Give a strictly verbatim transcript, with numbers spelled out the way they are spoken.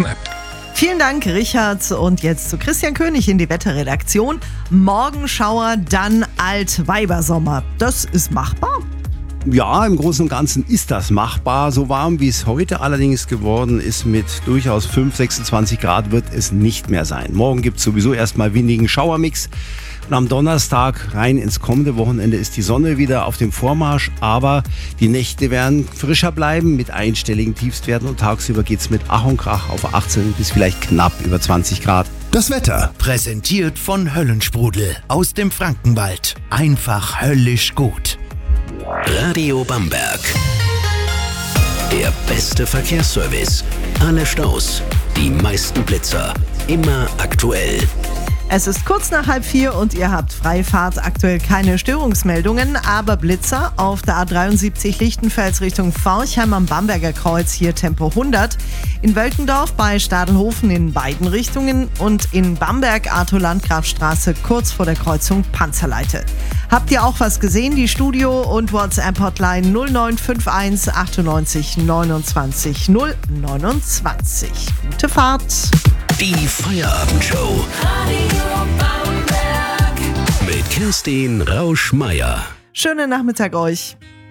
kostenlos.app. Vielen Dank, Richard. Und jetzt zu Christian König in die Wetterredaktion. Morgenschauer, dann Altweibersommer. Das ist machbar? Ja, im Großen und Ganzen ist das machbar. So warm wie es heute allerdings geworden ist, mit durchaus fünf, sechsundzwanzig Grad, wird es nicht mehr sein. Morgen gibt es sowieso erstmal windigen Schauermix. Und am Donnerstag rein ins kommende Wochenende ist die Sonne wieder auf dem Vormarsch, aber die Nächte werden frischer bleiben mit einstelligen Tiefstwerten und tagsüber geht es mit Ach und Krach auf achtzehn bis vielleicht knapp über zwanzig Grad. Das Wetter präsentiert von Höllensprudel aus dem Frankenwald. Einfach höllisch gut. Radio Bamberg. Der beste Verkehrsservice. Alle Staus, die meisten Blitzer. Immer aktuell. Es ist kurz nach halb vier und ihr habt Freifahrt. Aktuell keine Störungsmeldungen, aber Blitzer auf der A dreiundsiebzig Lichtenfels Richtung Forchheim am Bamberger Kreuz, hier Tempo hundert. In Wölkendorf bei Stadelhofen in beiden Richtungen und in Bamberg Arthur-Landgraf-Straße kurz vor der Kreuzung Panzerleite. Habt ihr auch was gesehen? Die Studio- und WhatsApp-Hotline null neun fünf eins achtundneunzig neunundzwanzig null neunundzwanzig. Gute Fahrt! Die Feierabendshow. Mit Kerstin Rausch-Meier. Schönen Nachmittag euch.